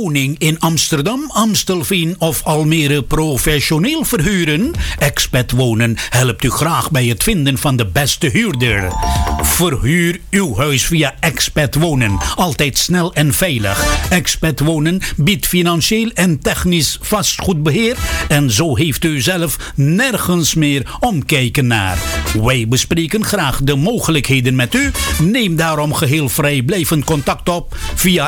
woning in Amsterdam, Amstelveen of Almere professioneel verhuren? Expat Wonen helpt u graag bij het vinden van de beste huurder. Verhuur uw huis via Expat Wonen. Altijd snel en veilig. Expat Wonen biedt financieel en technisch vastgoedbeheer. En zo heeft u zelf nergens meer omkijken naar. Wij bespreken graag de mogelijkheden met u. Neem daarom geheel vrijblijvend contact op via